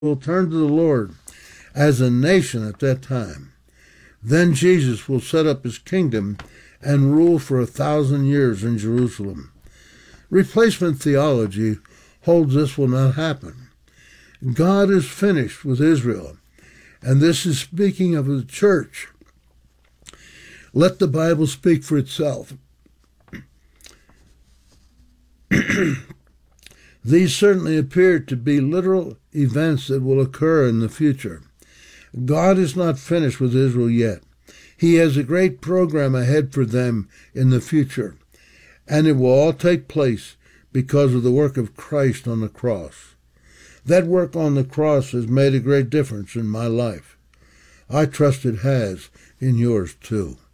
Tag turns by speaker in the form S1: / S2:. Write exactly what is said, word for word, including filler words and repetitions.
S1: will turn to the Lord as a nation at that time. Then Jesus will set up his kingdom and rule for a thousand years in Jerusalem. Replacement theology holds this will not happen. God is finished with Israel, and this is speaking of the church. Let the Bible speak for itself. These certainly appear to be literal events that will occur in the future. God is not finished with Israel yet. He has a great program ahead for them in the future, and it will all take place because of the work of Christ on the cross. That work on the cross has made a great difference in my life. I trust it has in yours too.